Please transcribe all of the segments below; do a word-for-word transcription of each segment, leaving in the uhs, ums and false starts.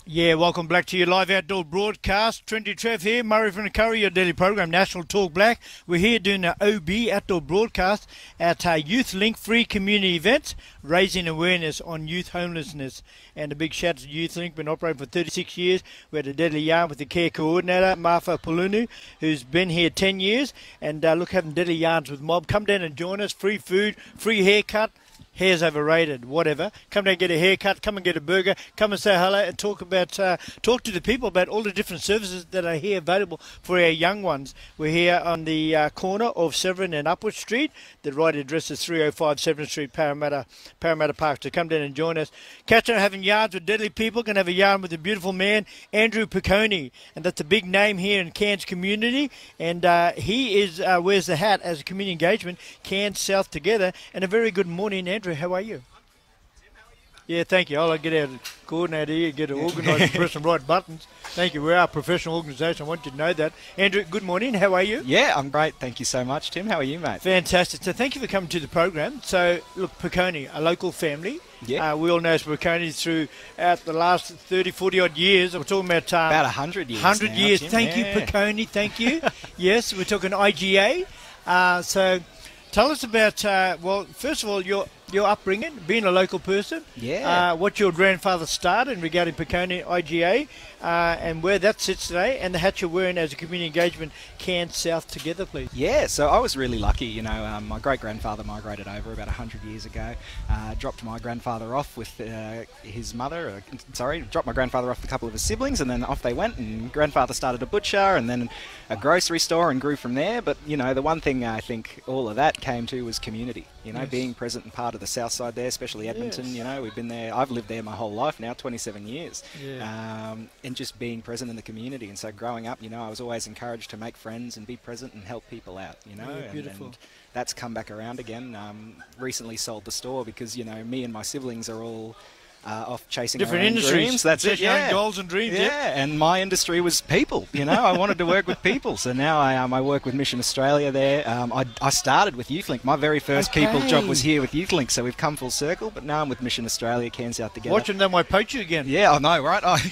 Yeah, welcome back to your live outdoor broadcast. Trendy Trev here, Murray from the Curry, your daily program, National Talk Black. We're here doing the O B outdoor broadcast at our Youth Link free community event, raising awareness on youth homelessness. And a big shout out to Youth Link, been operating for thirty-six years. We had a deadly yarn with the care coordinator, Martha Pulunu, who's been here ten years. And uh, look, having deadly yarns with Mob. Come down and join us, free food, free haircut. Hair's overrated, whatever. Come down and get a haircut, come and get a burger, come and say hello and talk about uh, talk to the people about all the different services that are here available for our young ones. We're here on the uh, corner of Severn and Upward Street. The right address is three oh five Severn Street, Parramatta, Parramatta Park. So come down and join us. Catch on having yarns with deadly people. Going to have a yarn with a beautiful man, Andrew Piccone. And that's a big name here in Cairns community. And uh, he is uh, wears the hat as a community engagement, Cairns South Together. And a very good morning, Andrew. How are you? Yeah, thank you. I'll get our coordinator here, get it organised and press some right buttons. Thank you. We're a professional organisation. I want you to know that. Andrew, good morning. How are you? Yeah, I'm great. Thank you so much, Tim. How are you, mate? Fantastic. So thank you for coming to the program. So, look, Piccone, a local family. Yeah. Uh, we all know Piccone throughout the last thirty, forty-odd years. We're talking about... Um, about one hundred years one hundred now, years. Tim. Thank yeah. you, Piccone. Thank you. Yes, we're talking I G A. Uh, so... Tell us about, uh, well, first of all, your your upbringing, being a local person. Yeah. Uh, what your grandfather started regarding Piccone I G A uh, and where that sits today, and the hat you're wearing as a community engagement, Cairns South Together, please. Yeah, so I was really lucky. You know, um, my great-grandfather migrated over about one hundred years ago, uh, dropped my grandfather off with uh, his mother, uh, sorry, dropped my grandfather off with a couple of his siblings, and then off they went, and grandfather started a butcher and then a grocery store and grew from there. But, you know, the one thing I think all of that came to was community, you know, yes. being present and part of the south side there, especially Edmonton. Yes. You know, we've been there, I've lived there my whole life now, twenty-seven years, yeah. um, and just being present in the community. And so growing up, you know, I was always encouraged to make friends and be present and help people out, you know. Yeah, beautiful. And, and that's come back around again. Um, recently sold the store because, you know, me and my siblings are all Uh, off chasing different our own industries. Dreams. That's it, yeah. Goals and dreams. Yeah, yeah, and my industry was people. You know, I wanted to work with people, so now I um, I work with Mission Australia there. Um, I I started with Youth Link. My very first okay. people job was here with Youth Link, so we've come full circle. But now I'm with Mission Australia, Cairns South Together. Watching them, I poach you again. Yeah, I know, right? Oh.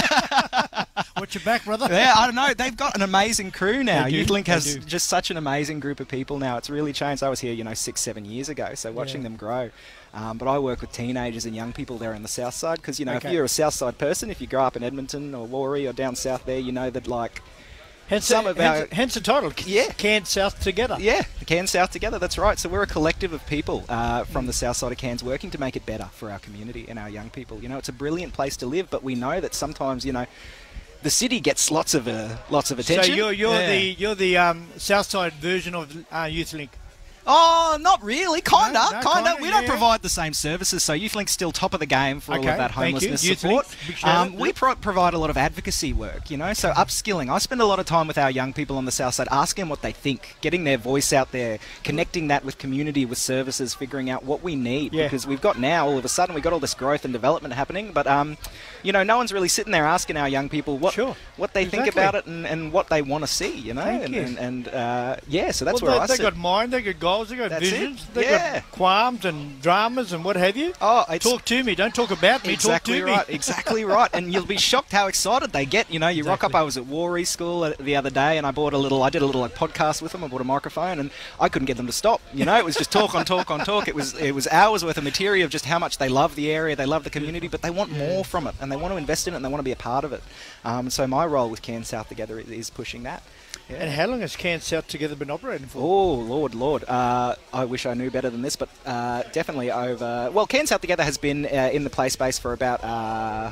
Watch your back, brother. Yeah, I don't know. They've got an amazing crew now. They do, Youth Link they has do. just such an amazing group of people now. It's really changed. I was here, you know, six, seven years ago, so watching yeah. them grow. Um, but I work with teenagers and young people there on the south side because, you know, okay. if you're a south side person, if you grow up in Edmonton or Warri or down south there, you know that, like, hence, some the, of our... hence, hence the title, yeah. Cairns South Together. Yeah, Cairns South Together, that's right. So we're a collective of people uh, from the south side of Cairns working to make it better for our community and our young people. You know, it's a brilliant place to live, but we know that sometimes, you know, the city gets lots of uh, lots of attention. So you're you're yeah. the you're the um, south side version of uh, Youth Link. Oh, not really. Kinda, No, no, kinda. kinda, We don't yeah. provide the same services, so Youth Link's still top of the game for all Okay, of that thank you. homelessness Youth support. Link, big shout Um, out. we pro- provide a lot of advocacy work, you know, so upskilling. I spend a lot of time with our young people on the south side, asking them what they think, getting their voice out there, connecting that with community, with services, figuring out what we need, Yeah. because we've got now all of a sudden we've got all this growth and development happening, but um, you know, no one's really sitting there asking our young people what Sure. what they Exactly. think about it and, and what they want to see, you know, Thank and you. and, and uh, yeah, so that's well, where they, I they sit. got mind, they got goals, they got That's it. visions, they Yeah. got qualms and dramas and what have you. Oh, it's Talk to me, don't talk about me. Exactly talk to right, me. exactly right. And you'll be shocked how excited they get. You know, you rock up. Exactly. I was at Warri School the other day, and I bought a little. I did a little like podcast with them. I bought a microphone, and I couldn't get them to stop. You know, it was just talk on talk on talk. It was it was hours worth of material of just how much they love the area, they love the community, but they want Yeah. more from it, and they want to invest in it, and they want to be a part of it. Um, so my role with Cairns South Together is, is pushing that. Yeah. And how long has Cairns South Together been operating for? Oh, Lord, Lord. Uh, I wish I knew better than this, but uh, definitely over... Well, Cairns South Together has been uh, in the play space for about... Uh,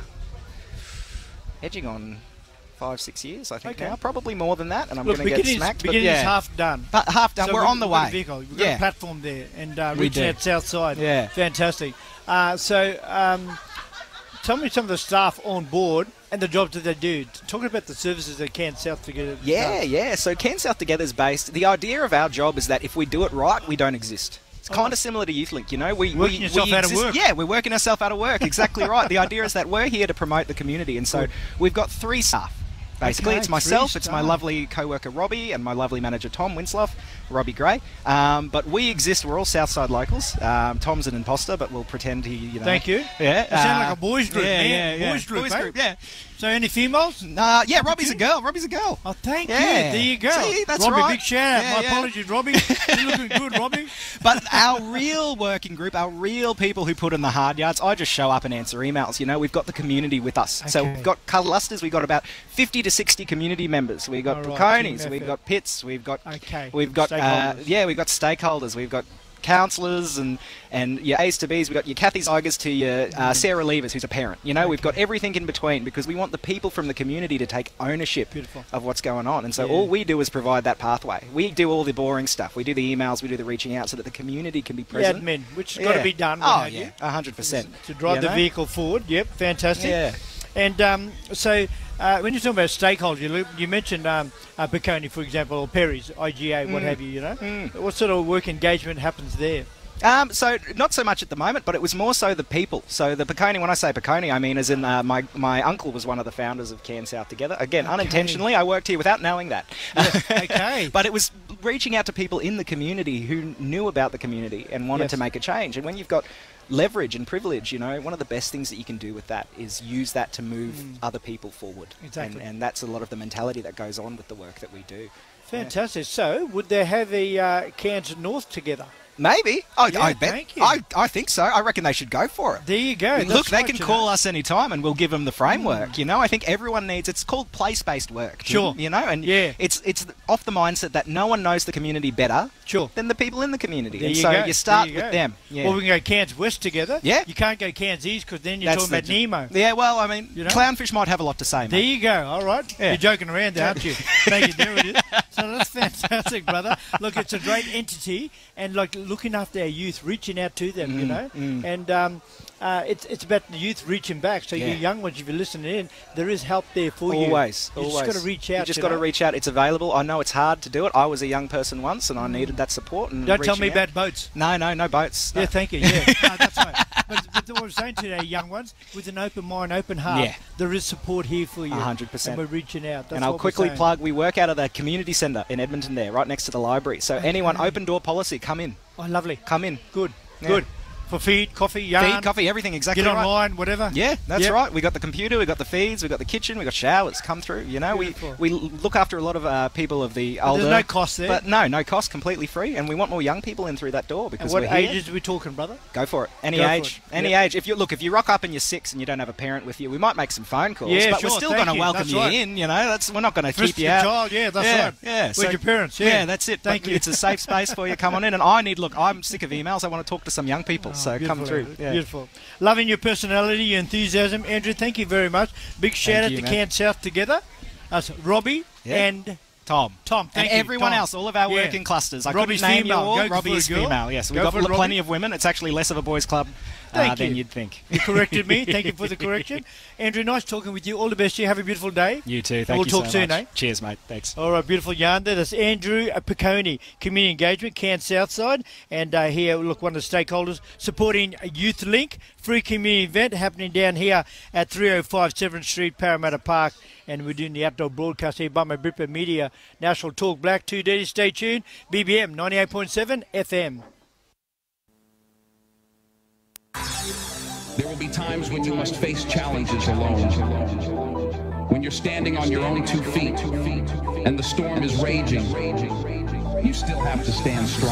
edging on five, six years, I think Okay. now. Probably more than that, and I'm Look, going to get beginning, smacked. But beginning yeah. is half done. But half done. So we're we- on the we've got way. a vehicle. We've got yeah. a platform there and uh, We reaching do. out south side. Yeah. Fantastic. Uh, so um, tell me some of the staff on board and the jobs that they do. Talking about the services that Cairns South Together Yeah, does. yeah. So Cairns South Together is based... The idea of our job is that if we do it right, we don't exist. It's Oh. kind of similar to Youth Link, you know. We Working we, yourself we out of exist, work. Yeah, we're working ourselves out of work. Exactly right. The idea is that we're here to promote the community, and so Good. we've got three staff. Basically, Okay, it's myself, three it's my star. lovely co-worker Robbie, and my lovely manager Tom Winslow, Robbie Gray. Um, but we exist. We're all Southside locals. Um, Tom's an imposter, but we'll pretend he, you know. Thank you. Yeah. You sound uh, like a boys group, yeah, man. Yeah, yeah. Boys group, Boys eh? group, yeah. So any females? Uh, yeah, Robbie's a girl. Robbie's a girl. Oh, thank Yeah. you. There you go. See, that's Robbie, right. big shout out. Yeah, My yeah. apologies, Robbie. You're looking good, Robbie. But our real working group, our real people who put in the hard yards, I just show up and answer emails. You know, we've got the community with us. So Okay. we've got clusters, we've got about fifty to sixty community members. We've got All right, Peconies, team we've effort. got Pits, we've got Okay. we've got uh, Stakeholders. yeah, we've got stakeholders, we've got counsellors and and your A's to B's. We've got your Kathy Zygers to your uh, Sarah Levers, who's a parent. You know, we've got everything in between because we want the people from the community to take ownership Beautiful. of what's going on. And so Yeah. all we do is provide that pathway. We do all the boring stuff. We do the emails, we do the reaching out so that the community can be The present. admin, which has got to Yeah. be done. Oh, without yeah, you. one hundred percent. To drive You the know? vehicle forward. Yep, fantastic. Yeah. And um, so uh, when you're talking about stakeholders, you, you mentioned um, uh, Peconi, for example, or Perry's, I G A, what Mm. have you, you know. Mm. What sort of work engagement happens there? Um, so not so much at the moment, but it was more so the people. So the Peconi, when I say Peconi, I mean as in uh, my my uncle was one of the founders of Cairn South Together. Again, Okay. unintentionally, I worked here without knowing that. Okay. But it was reaching out to people in the community who knew about the community and wanted Yes. to make a change. And when you've got leverage and privilege, you know, one of the best things that you can do with that is use that to move Mm. other people forward. Exactly. And, and that's a lot of the mentality that goes on with the work that we do. Fantastic. So, would they have a uh, Cairns North together? Maybe. I, Yeah, I bet. thank you. I, I think so. I reckon they should go for it. There you go. Look, That's they right, can you call know. us any time and we'll give them the framework. You know, I think everyone needs. It's called place-based work. Sure. You know, and Yeah. it's it's off the mindset that no one knows the community better Sure. than the people in the community, There and you so go. you start There you with go. them. Yeah. Well, we can go Cairns West together. Yeah. You can't go Cairns East because then you're That's talking about the- Nemo. Yeah. Well, I mean, You know? clownfish might have a lot to say, There mate. you go. All right. Yeah. You're joking around, there, aren't you? Thank you. There it is. So that's fantastic, brother. Look, it's a great entity, and like looking after our youth, reaching out to them, you Mm, know, mm. and um, uh, it's it's about the youth reaching back. So Yeah. you young ones, if you're listening in, there is help there for you. Always, You always. just got to reach out. You just you got to know? reach out. It's available. I know it's hard to do it. I was a young person once, and I needed that support. And Don't tell me reaching out. about boats. No, no, no boats. Yeah, No. thank you. Yeah, no, that's right. But, but what I'm saying to our young ones, with an open mind, open heart, Yeah. there is support here for you. one hundred percent. And we're reaching out. That's and I'll what we're quickly saying. plug, we work out of the community centre in Edmonton there, right next to the library. So anyone, open door policy, come in. Oh, lovely. Come in. Good. Yeah. Good. For feed, coffee, yarn. Feed, coffee, everything, exactly Get right. online, whatever. Yeah, that's Yep. right. We got the computer, we got the feeds, we got the kitchen, we got showers. Come through. You know, we Beautiful. we look after a lot of uh, people of the But older. there's no cost there. But no, no cost, completely free, and we want more young people in through that door And because what we're here. ages are we talking, brother? Go for it. Any Go for age. it. Any Yep. age. If you look, if you rock up and you're six and you don't have a parent with you, we might make some phone calls. Yeah, but sure, we're still thank going to you, welcome that's you right. in. You know, that's we're not going to First keep you the out. child, yeah, that's yeah, right. Yeah. Where's your parents? Yeah. Yeah, that's it. Thank But you. It's a safe space for you. Come on in. And I need. Look, I'm sick of emails. I want to talk to some young people. Oh, so beautiful, come through. Andrew. Yeah. Beautiful. Loving your personality, your enthusiasm. Andrew, thank you very much. Big shout Thank out you, to man. Cairns South Together. Us, Robbie Yeah. and Tom. Tom. Thank and you, everyone Tom. else, all of our Yeah. working clusters. I Robbie's couldn't name you female. all. Go for Robbie's a girl. female, yes. We've Go got for it, plenty Robbie. of women. It's actually less of a boys' club uh, Thank than you. you'd think. You corrected me. Thank you for the correction. Andrew, nice talking with you. All the best. You have a beautiful day. You too. And Thank we'll you talk so soon, much. eh? Cheers, mate. Thanks. All right, beautiful yarn there. That's Andrew Peconi, Community Engagement, Cairns Southside. And uh, here, look, one of the stakeholders supporting Youth Link, free community event happening down here at three oh five Severn Street, Parramatta Park. And we're doing the outdoor broadcast here by my Bipper Media, National Talk Black, two D. Stay tuned. B B M ninety-eight point seven F M. There will be times when you must face challenges alone. When you're standing on your own two feet and the storm is raging, you still have to stand strong.